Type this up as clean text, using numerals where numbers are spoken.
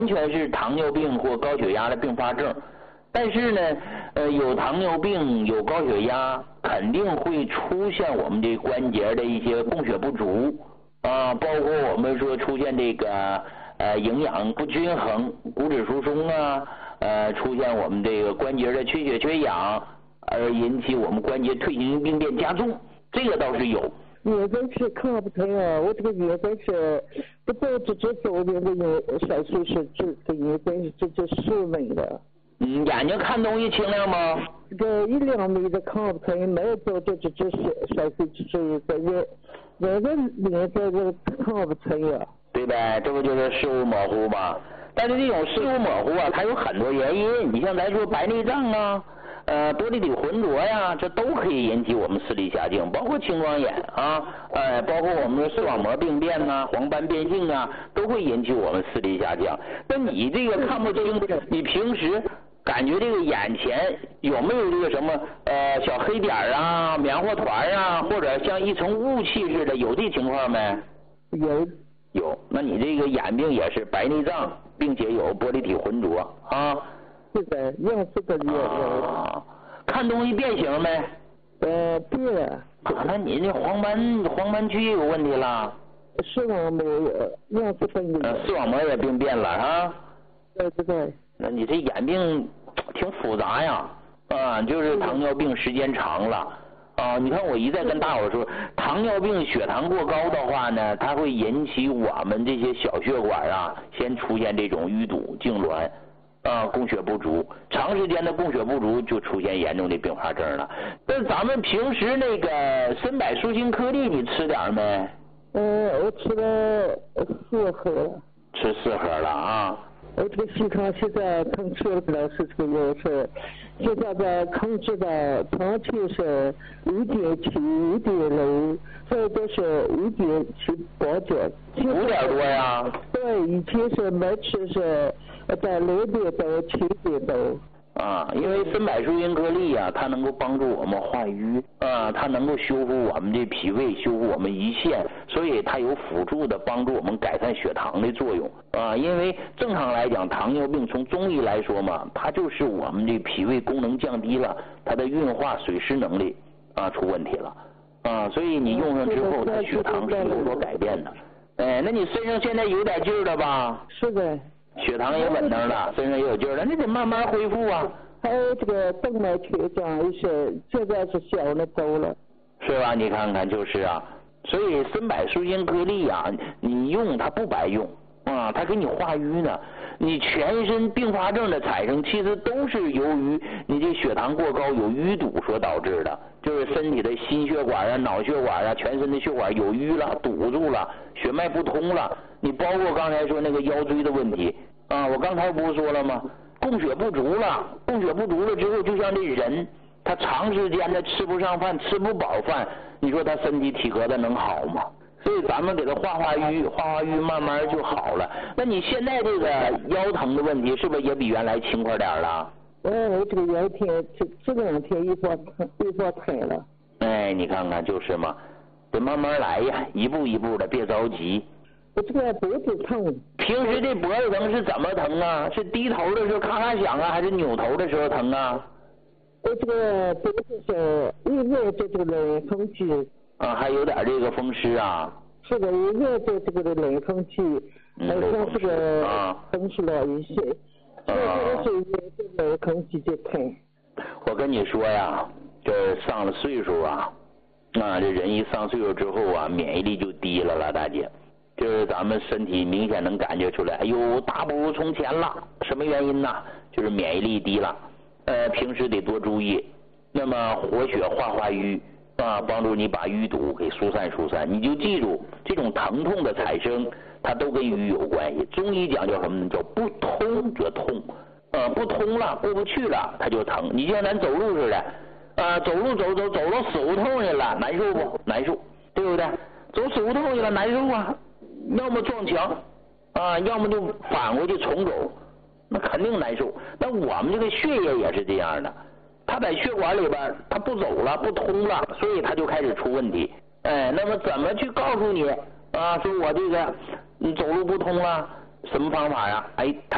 完全是糖尿病或高血压的并发症。但是呢，有糖尿病有高血压，肯定会出现我们这关节的一些供血不足啊，包括我们说出现这个营养不均衡、骨质疏松啊，出现我们这个关节的缺血缺氧，而引起我们关节退行性病变加重，这个倒是有。 眼睛是看不thấy啊，我这个眼睛是不到这左边的手术是这个眼睛是这失明的。 眼睛看东西清亮吗？ 这个1-2米的看不thấy，没有做这手术就是这眼睛这看不thấy啊。 对呗，这不就是视物模糊吗？但是这种视物模糊啊，它有很多原因。你像咱说白内障啊。玻璃体浑浊呀，这都可以引起我们视力下降，包括青光眼啊，包括我们的视网膜病变呐、黄斑变性啊，都会引起我们视力下降。那你这个看不清，你平时感觉这个眼前有没有这个什么小黑点啊、棉花团啊，或者像一层雾气似的，有这情况没？有。那你这个眼病也是白内障，并且有玻璃体浑浊啊。 是的，用这个有。 看东西变形没？ 变了。 那你这黄斑区有问题了。 视网膜用这个视网膜也病变了啊。 对。 那你这眼病挺复杂呀，就是糖尿病时间长了。你看我一再跟大伙说，糖尿病血糖过高的话呢，它会引起我们这些小血管啊，先出现这种淤堵、痉挛。供血不足，长时间的供血不足就出现严重的并发症了。那咱们平时那个参柏舒心颗粒你吃点没？ 我吃了4盒了。 吃4盒了啊？ 我这个血糖现在控制不了，是这个是现在在控制的，长期是1.7、1.6，这都是1.789。 5点多呀？ 对，以前是没吃是。在6点多、7点多。 因为参柏舒心颗粒啊，它能够帮助我们化瘀它能够修复我们这脾胃，修复我们胰腺，所以它有辅助的帮助我们改善血糖的作用因为正常来讲，糖尿病从中医来说嘛，它就是我们这脾胃功能降低了，它的运化水湿能力出问题了所以你用上之后，它血糖是有所改变的。那你身上现在有点劲儿了吧？ 是的。 血糖也稳当了，身上也有劲儿了，那得慢慢恢复啊。 还有这个动脉曲张一些，现在是小了多了。 是吧？你看看就是所以参柏舒心颗粒你用它不白用它给你化瘀呢。你全身并发症的产生，其实都是由于你这血糖过高有淤堵所导致的，就是身体的心血管脑血管全身的血管有淤了，堵住了，血脉不通了。你包括刚才说那个腰椎的问题我刚才不是说了吗？供血不足了之后，就像这人他长时间的吃不上饭，吃不饱饭，你说他身体体格子能好吗？所以咱们给他化瘀，慢慢就好了。那你现在这个腰疼的问题，是不是也比原来轻快点了？ 我这个腰天这2天一发疼了。 你看看就是嘛，得慢慢来呀，一步一步的，别着急。 我这个脖子疼。平时这脖子疼是怎么疼啊？是低头的时候咔咔响还是扭头的时候疼啊？ 我这个脖子是一热就这个冷空气。 还有点这个风湿是的，一热就这个冷空气，好像这个风湿了一些。是这冷空气就疼。 我跟你说呀，这上了岁数这人一上岁数之后免疫力就低了大姐。就是咱们身体明显能感觉出来，大不如从前了。什么原因呢？就是免疫力低了。平时得多注意。那么活血化瘀帮助你把淤堵给疏散。你就记住，这种疼痛的产生，它都跟淤有关系。中医讲叫什么呢？叫不通则痛。不通了，过不去了，它就疼。你就像咱走路似的，走路走到死胡同去了，难受不？难受，对不对？走死胡同去了，难受要么撞墙要么就反过去重走，那肯定难受。那我们这个血液也是这样的，它在血管里边它不走了，不通了，所以它就开始出问题。那么怎么去告诉你说我这个走路不通了？什么方法呀？它